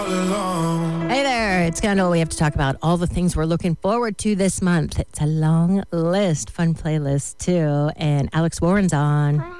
Hey there, it's Scandal. We have to talk about all the things we're looking forward to this month. It's a long list, fun playlist too. And Alex Warren's on.